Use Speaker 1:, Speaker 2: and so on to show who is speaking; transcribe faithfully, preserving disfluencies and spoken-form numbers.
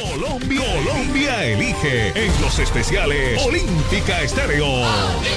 Speaker 1: Colombia, Colombia elige en los especiales Olímpica Estéreo.